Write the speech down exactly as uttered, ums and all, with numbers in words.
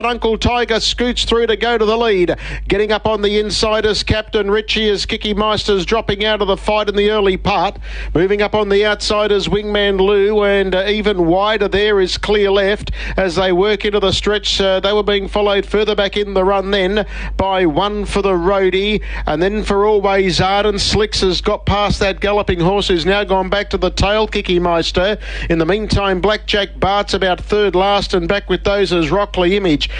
Uncle Tiger scoots through to go to the lead. Getting up on the inside is Captain Richie as Kiki Meister's dropping out of the fight in the early part. Moving up on the outside is Wingman Lou, and uh, even wider there is Clear Left as they work into the stretch. Uh, they were being followed further back in the run then by One for the Roadie, and then for Always Arden. Slicks has got past that galloping horse who's now gone back to the tail, Kiki Meister. In the meantime, Blackjack Bart's about third last, and back with those is Rockley Image.